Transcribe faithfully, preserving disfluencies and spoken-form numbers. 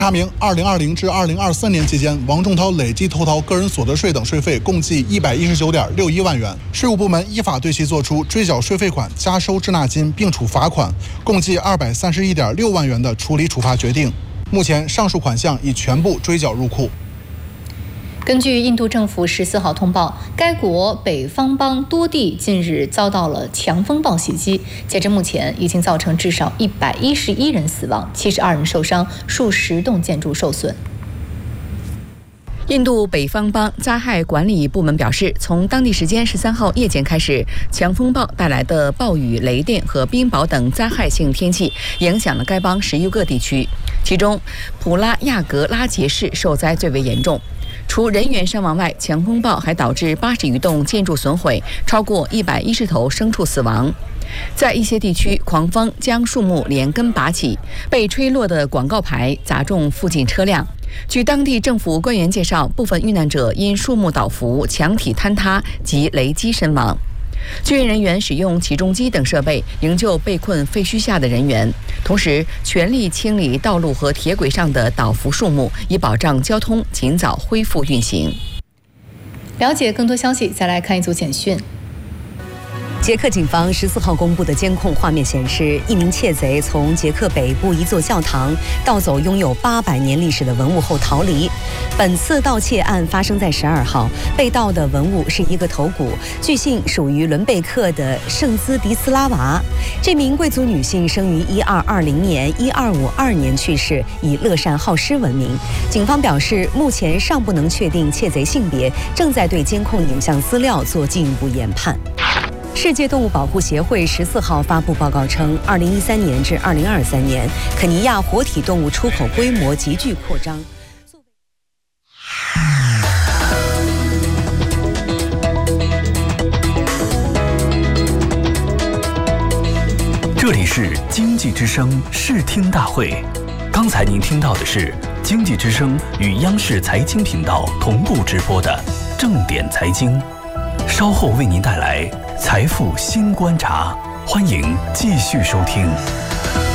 查明二零二零至二零二三年期间，王仲涛累计偷逃个人所得税等税费共计一百一十九点六一万元。税务部门依法对其作出追缴税费款、加收滞纳金，并处罚款，共计二百三十一点六万元的处理处罚决定。目前，上述款项已全部追缴入库。 根据印度政府十四号通报，该国北方邦多地近日遭到了强风暴袭击，截至目前，已经造成至少一百一十一人死亡，七十二人受伤，数十栋建筑受损。 印度北方邦灾害管理部门表示，从当地时间十三号夜间开始，强风暴带来的暴雨、雷电和冰雹等灾害性天气影响了该邦十余个地区，其中普拉亚格拉杰市受灾最为严重。除人员伤亡外，强风暴还导致八十余栋建筑损毁，超过一百一十头牲畜死亡。在一些地区，狂风将树木连根拔起，被吹落的广告牌砸中附近车辆。据当地政府官员介绍，部分遇难者因树木倒伏、墙体坍塌及雷击身亡。救援人员使用起重机等设备营救被困废墟下的人员，同时全力清理道路和铁轨上的倒伏树木，以保障交通尽早恢复运行。 了解更多消息，再来看一组简讯。 捷克警方十四号公布的监控画面显示，一名窃贼从捷克北部一座教堂盗走拥有八百年历史的文物后逃离。本次盗窃案发生在十二号，被盗的文物是一个头骨，据信属于伦贝克的圣兹迪斯拉娃。这名贵族女性生于一二二零年，一二五二年去世，以乐善好施闻名。警方表示，目前尚不能确定窃贼性别，正在对监控影像资料做进一步研判。世界动物保护协会十四号发布报告称，二零一三年至二零二三年，肯尼亚活体动物出口规模急剧扩张。 这里是经济之声视听大会，刚才您听到的是经济之声与央视财经频道同步直播的正点财经，稍后为您带来财富新观察，欢迎继续收听。